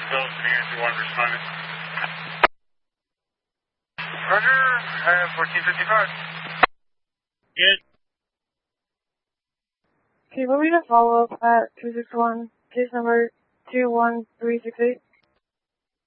Phillips and Nancy 1 responded. Roger, 1455. Good. Okay, we'll need a follow-up at 261, case number 21368.